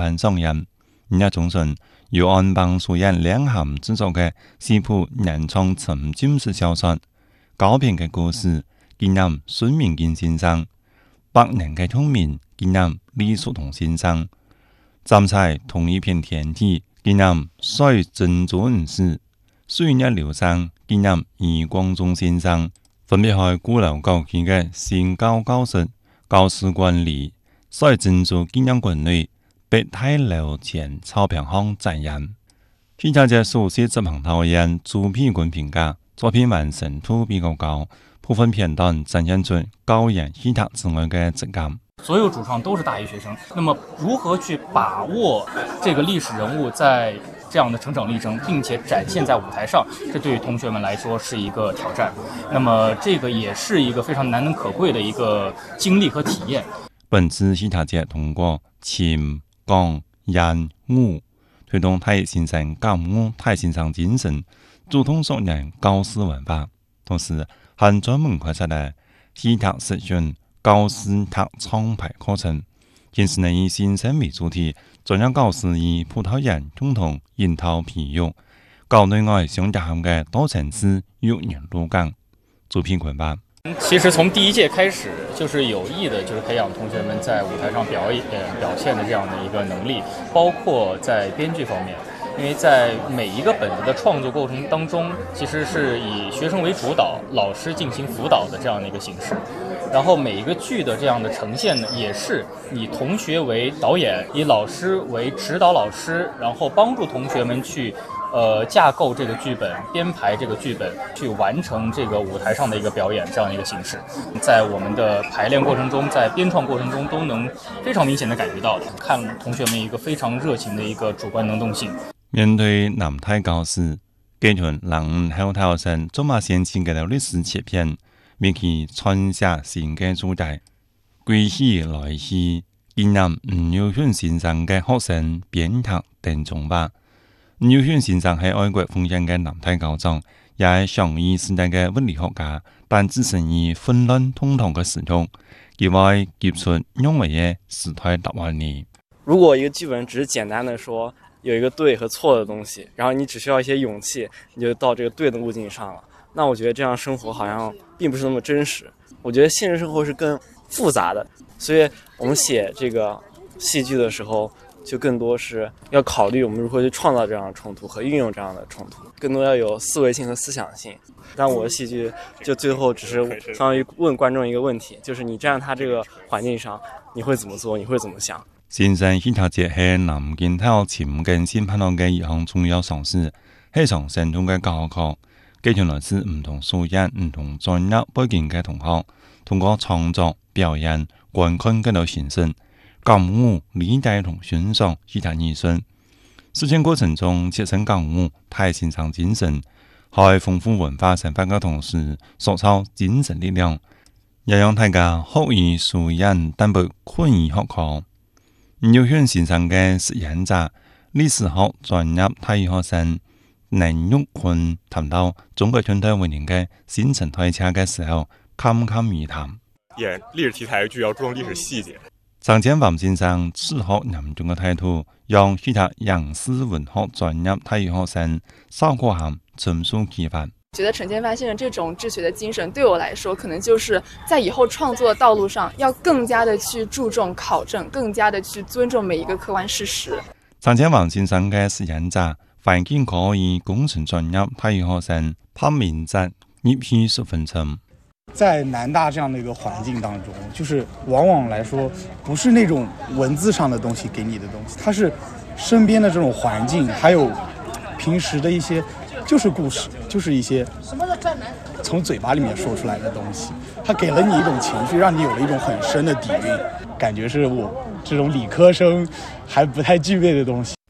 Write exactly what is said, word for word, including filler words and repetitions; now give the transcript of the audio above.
版上映。而家總信由安邦書院兩函製作嘅是部原創沉浸式小說，高篇嘅故事紀念孫明堅先生，百年嘅聰明紀念李叔同先生，站在同一片天地紀念水珍珠女士，歲月流芳紀念余光中先生，分別係鼓樓高級嘅先教教室、教師管理、水珍珠紀念館內北太樓前草坪上展演。喜茶節首席執行導演朱丕坤評價作品完成度比較高，部分片段展現出高演喜茶之外嘅質感。 所有主創都是大一學生，那麼如何去把握這個歷史人物在這樣的成長歷程，並且展現在舞台上，這對於同學們來說是一個挑戰。那麼這個也是一個非常難能可貴的一個經歷和體驗。 本次喜茶節通過琴、鋼、演、舞推動太乙先生感悟太先生精神，主動溯源教師文化，同時還專門開設了喜茶實訓教師塔創牌課程，現時呢以先生為主題，專讓教師以葡萄園共同研討培育，教內外相結合嘅多層次育人路徑。朱丕坤吧。 其實從第一屆開始，就是有意的，就是培養同學們在舞台上表演、表現的這樣的一個能力，包括在編劇方面。因為在每一個本子的創作過程當中，其實是以學生為主導，老師進行輔導的這樣的一個形式。然後每一個劇的這樣的呈現呢，也是以同學為導演，以老師為指導老師，然後幫助同學們去呃架構這個劇本，編排這個劇本，去完成這個舞台上的一個表演這樣一個形式。在我們的排練過程中，在編創過程中，都能非常明顯的感覺到，看同學們一個非常熱情的一個主觀能動性。 面對南太教師，繼團人後頭生做馬先前嘅歷史切片，未去傳下新嘅主題，歸去來去紀念吳耀軒先生嘅學生編劇鄧仲華。吳耀軒先生係愛國奉獻嘅南太教長，也係上一時代嘅物理學家，但置身於混亂通通嘅時空，意外結出勇偉嘅時代答案呢。 如果一個劇本只是簡單的說有一個對和錯的東西，然後你只需要一些勇氣，你就到這個對的路徑上了，那我覺得這樣生活好像並不是那麼真實。我覺得現實生活是更複雜的，所以我們寫這個戲劇的時候，就更多是要考慮我們如何去創造這樣的衝突和運用這樣的衝突，更多要有思維性和思想性。但我的戲劇就最後只是相當於問觀眾一個問題，就是你站在他這個環境上，你會怎麼做，你會怎麼想。 先生喜茶節係南京大學前跟新拍檔嘅一項重要嘗試，係從生動嘅教學，繼續來自唔同素養、唔同專業背景嘅同學，通過創作、表演、觀看嘅類形式，感悟、理解同欣賞喜茶藝術。實踐過程中切身感悟太先生精神，喺豐富文化生活嘅同時，塑造精神力量，也讓大家學以素養，但不困於學科。吳耀軒先生嘅實驗者、歷史學專業大一學生林玉坤談到中國近代文明嘅新陳代謝嘅時候，侃侃而談。 演歷史題材劇要注重歷史細節。 張建華先生此學嚴重嘅態度，讓其他影視文學專業大一學生邵國涵深受啟發。 覺得陳建發先生這種治學的精神對我來說，可能就是在以後創作的道路上要更加的去注重考證，更加的去尊重每一個客觀事實。 張建華先生嘅實驗者環境科與工程專業大一學生潘明澤入戲十分深。 在南大這樣的一個環境當中，就是往往來說不是那種文字上的東西給你的東西，它是身邊的這種環境，還有平時的一些就是故事，就是一些從嘴巴裡面說出來的東西，它給了你一種情緒，讓你有了一種很深的底蘊，感覺是我這種理科生還不太具備的東西。